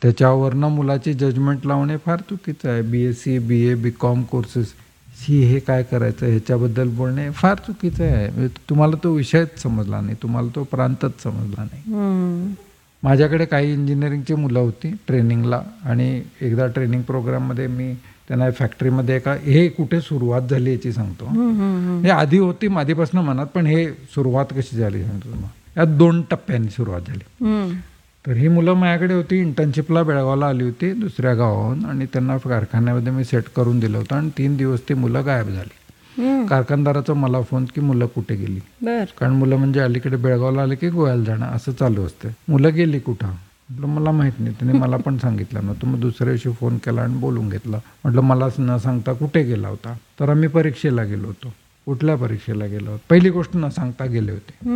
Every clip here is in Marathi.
त्याच्यावरनं मुलाची जजमेंट लावणे फार चुकीचं आहे. BSc BA BCom कोर्सेस हे काय करायचं ह्याच्याबद्दल बोलणे फार चुकीचं आहे. म्हणजे तुम्हाला तो विषयच समजला नाही, तुम्हाला तो प्रांतच समजला नाही. माझ्याकडे काही इंजिनिअरिंगची मुलं होती ट्रेनिंगला, आणि एकदा ट्रेनिंग प्रोग्राममध्ये मी त्यांना फॅक्टरीमध्ये हे कुठे सुरुवात झाली याची सांगतो. हे आधी होती आधीपासून मनात, पण हे सुरुवात कशी झाली सांगतो तुम्हाला. यात 2 टप्प्यांनी सुरुवात झाली. तर ही मुलं माझ्याकडे होती, इंटर्नशिपला बेळगावला आली होती दुसऱ्या गावाहून, आणि त्यांना कारखान्यामध्ये मी सेट करून दिलं होतं, आणि 3 दिवस ती मुलं गायब झाली. कारखानदाराचा मला फोन की मुलं कुठे गेली, कारण मुलं म्हणजे अलीकडे बेळगावला आले की गोव्याला जाणं असं चालू असते. मुलं गेली कुठं म्हटलं मला माहित नाही, त्याने मला पण सांगितलं नव्हतं. मग दुसऱ्या दिवशी फोन केला आणि बोलून घेतलं. म्हटलं मला न सांगता कुठे गेला होता, तर आम्ही परीक्षेला गेलो होतो. कुठल्या परीक्षेला गेलो होतो, पहिली गोष्ट न सांगता गेले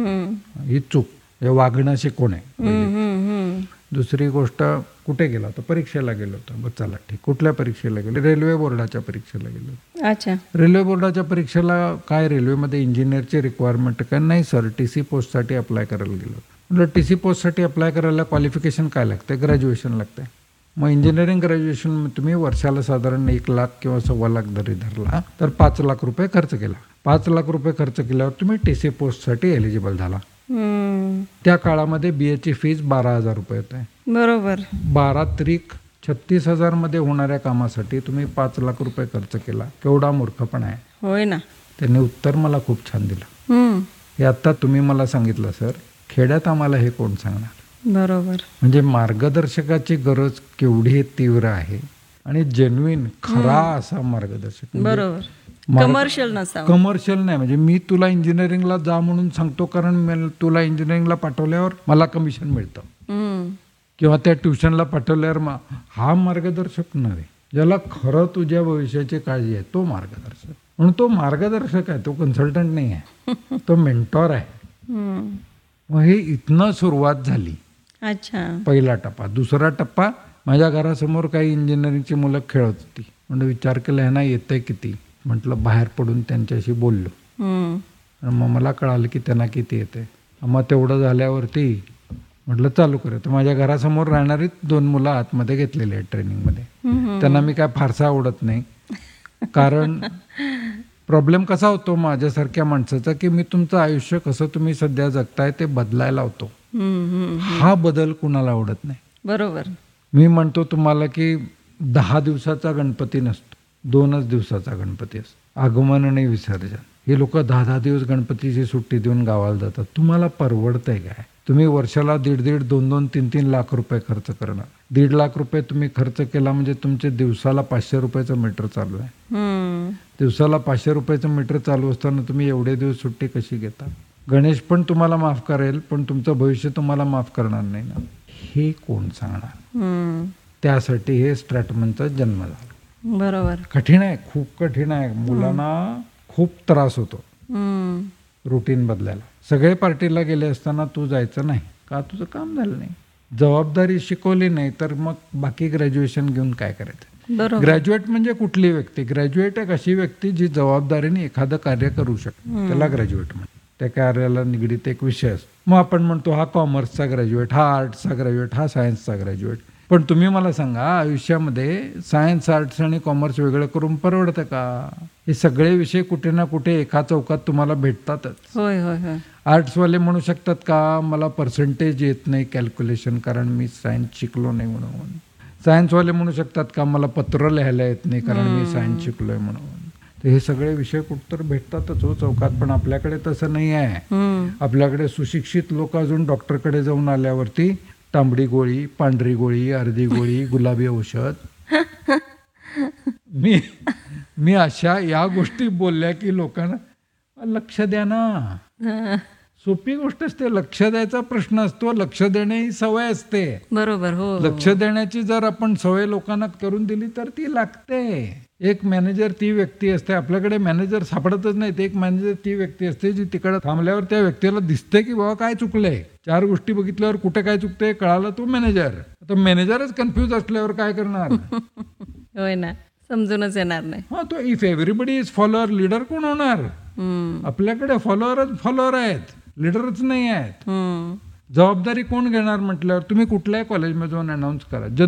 होते, ही चूक. हे वागणं शिकवण आहे. दुसरी गोष्ट कुठे गेला होता, परीक्षेला गेलो होतो. बरं चला ठीक, कुठल्या परीक्षेला गेलो, रेल्वे बोर्डाच्या परीक्षेला गेलो. अच्छा, रेल्वे बोर्डाच्या परीक्षेला काय रेल्वेमध्ये इंजिनियरची रिक्वायरमेंट काय नाही सर, TC पोस्टसाठी अप्लाय करायला गेलो. म्हटलं TC पोस्टसाठी अप्लाय करायला क्वालिफिकेशन काय लागते, ग्रॅज्युएशन लागते. मग इंजिनिअरिंग ग्रॅज्युएशन तुम्ही वर्षाला साधारण 1 लाख किंवा 1.25 लाख जरी धरला तर 5 लाख रुपये खर्च केला. 5 लाख रुपये खर्च केल्यावर तुम्ही TC पोस्टसाठी एलिजिबल झाला. त्या काळामध्ये BAची फीस 12,000 रुपये होते. बरोबर. 12 त्रिक 36,000 मध्ये होणाऱ्या कामासाठी तुम्ही 5 लाख रुपये खर्च केला. केवढा मूर्खपणा आहे. होय ना. त्यांनी उत्तर मला खूप छान दिलं. हे आता तुम्ही मला सांगितलं सर, खेड्यात आम्हाला हे कोण सांगणार. बरोबर. म्हणजे मार्गदर्शकाची गरज केवढी तीव्र आहे, आणि जेन्युइन खरा असा मार्गदर्शक. बरोबर. कमर्शियल नसावं. कमर्शियल नाही. म्हणजे मी तुला इंजिनिअरिंगला जा म्हणून सांगतो कारण तुला इंजिनिअरिंगला पाठवल्यावर मला कमिशन मिळतं, किंवा त्या ट्युशनला पाठवल्यावर हा मार्गदर्शक नव्हे. ज्याला खरं तुझ्या भविष्याची काळजी आहे तो मार्गदर्शक. म्हणून तो मार्गदर्शक आहे, तो कन्सल्टंट नाही आहे, तो मेंटॉर आहे. मग हे इथनं सुरुवात झाली. अच्छा, पहिला टप्पा. दुसरा टप्पा, माझ्या घरासमोर काही इंजिनिअरिंगची मुलं खेळत होती. म्हणजे विचार केला ह्यांना येतंय किती. म्हटलं बाहेर पडून त्यांच्याशी बोललो, मग मला कळालं की त्यांना किती येते. मग तेवढं झाल्यावरती म्हटलं चालू करूया. तर माझ्या घरासमोर राहणारी 2 मुलं आतमध्ये घेतलेली आहेत ट्रेनिंगमध्ये. त्यांना मी काय फारसा आवडत नाही, कारण प्रॉब्लेम कसा होतो माझ्यासारख्या माणसाचा की मी तुमचं आयुष्य कसं तुम्ही सध्या जगताय ते बदलायला होतो. हा बदल कुणाला आवडत नाही. बरोबर. मी म्हणतो तुम्हाला की 10 दिवसाचा गणपती नसतो, 2च दिवसाचा गणपती असतो. आगमन आणि विसर्जन. हे लोक 10 दिवस गणपतीची सुट्टी देऊन गावाला जातात. तुम्हाला परवडतंय काय. तुम्ही वर्षाला 1.5, 2, 3 लाख रुपये खर्च करणार. 1.5 लाख रुपये तुम्ही खर्च केला म्हणजे तुमचे दिवसाला 500 रुपयाचं मीटर चालू आहे. दिवसाला 500 रुपयाचं मीटर चालू असताना तुम्ही एवढे दिवस सुट्टी कशी घेता. गणेश पण तुम्हाला माफ करेल, पण तुमचं भविष्य तुम्हाला माफ करणार नाही ना. हे कोण सांगणार. त्यासाठी हे स्ट्रॅटमनचा जन्म झाला. बरोबर. कठीण आहे, खूप कठीण आहे. मुलांना खूप त्रास होतो रुटीन बदलायला. सगळे पार्टीला गेले असताना तू जायचं नाही का, तुझं काम झालं नाही. जबाबदारी शिकवली नाही तर मग बाकी ग्रॅज्युएशन घेऊन काय करायचं. ग्रॅज्युएट म्हणजे कुठली व्यक्ती. ग्रॅज्युएट एक अशी व्यक्ती जी जबाबदारीने एखादं कार्य करू शकते, त्याला ग्रॅज्युएट म्हणतात. त्या कार्याला निगडीत एक विषय असतो. मग आपण म्हणतो हा कॉमर्सचा ग्रॅज्युएट, हा आर्ट्सचा ग्रॅज्युएट, हा सायन्सचा ग्रॅज्युएट. पण तुम्ही मला सांगा, आयुष्यामध्ये सायन्स, आर्ट्स आणि कॉमर्स वेगळं करून परवडतं का. हे सगळे विषय कुठे ना कुठे एका चौकात तुम्हाला भेटतातच. होय होय होय. आर्ट्सवाले म्हणू शकतात का मला पर्सेंटेज येत नाही कॅल्क्युलेशन कारण मी सायन्स शिकलो नाही म्हणून. सायन्सवाले म्हणू शकतात का मला पत्र लिहायला येत नाही कारण मी सायन्स शिकलोय म्हणून. तर हे सगळे विषय कुठतर भेटतातच हो चौकात. पण आपल्याकडे तसं नाही आहे. आपल्याकडे सुशिक्षित लोक अजून डॉक्टरकडे जाऊन आल्यावरती तांबडी गोळी, पांढरी गोळी, अर्धी गोळी, गुलाबी औषध. मी अशा या गोष्टी बोलल्या की लोकांना लक्ष द्या ना. सोपी गोष्ट असते. लक्ष द्यायचा प्रश्न असतो. लक्ष देणे ही सवय असते. बरोबर. हो. लक्ष देण्याची जर आपण सवय लोकांना करून दिली तर ती लागते. एक मॅनेजर ती व्यक्ती असते. आपल्याकडे मॅनेजर सापडतच नाहीत. एक मॅनेजर ती व्यक्ती असते जी तिकडे थांबल्यावर त्या व्यक्तीला दिसते की बाबा काय चुकलंय. 4 गोष्टी बघितल्यावर कुठे काय चुकतंय कळालं तो मॅनेजर. आता मॅनेजरच कन्फ्युज असल्यावर काय करणार. होय ना, समजूनच येणार नाही. हा, तो if everybody is follower, leader कोण होणार. आपल्याकडे फॉलोअर आहेत, लीडरच नाही आहेत. जबाबदारी कोण घेणार म्हटल्यावर तुम्ही कुठल्याही कॉलेजमध्ये जाऊन अनाऊन्स करा.